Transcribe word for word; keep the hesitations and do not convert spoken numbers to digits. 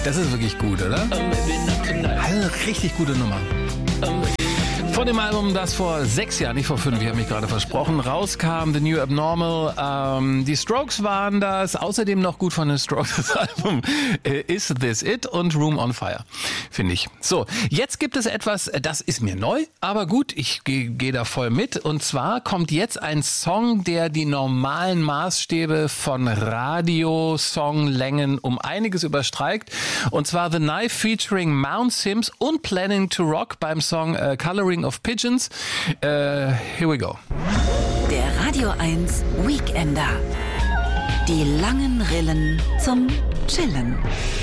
Das ist wirklich gut, oder? Also, richtig gute Nummer. Von dem Album, das vor sechs Jahren, nicht vor fünf, ich habe mich gerade versprochen, rauskam, The New Abnormal. Ähm, die Strokes waren das. Außerdem noch gut von den Strokes das Album äh, Is This It und Room on Fire, finde ich. So, jetzt gibt es etwas, das ist mir neu, aber gut, ich gehe geh da voll mit. Und zwar kommt jetzt ein Song, der die normalen Maßstäbe von Radiosonglängen um einiges überstreikt. Und zwar The Knife featuring Mount Sims und Planning to Rock beim Song äh, Coloring of Pigeons. Uh, here we go. Der Radio eins Weekender. Die langen Rillen zum Chillen.